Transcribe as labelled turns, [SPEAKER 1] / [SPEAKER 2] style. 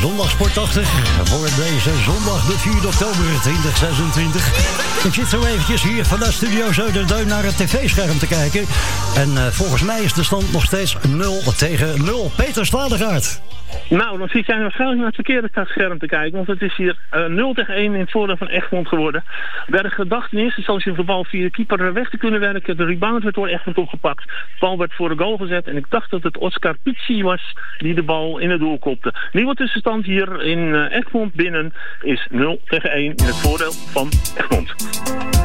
[SPEAKER 1] Zondag Sportachtig voor deze zondag de 4 oktober 2026. Ik zit zo eventjes hier vanuit Studio Zuiderduin naar het tv-scherm te kijken. En volgens mij is de stand nog steeds 0-0. Peter Sladegaard.
[SPEAKER 2] Nou, dan zit jij waarschijnlijk naar het verkeerde scherm te kijken. Want het is hier 0-1 in het voordeel van Egmond geworden. We hadden gedacht in eerste instantie om de bal via de keeper weg te kunnen werken. De rebound werd door Egmond opgepakt. De bal werd voor de goal gezet. En ik dacht dat het Oscar Pizzi was die de bal in het doel kopte. Nieuwe tussenstand hier in Egmond binnen is 0-1 in het voordeel van Egmond.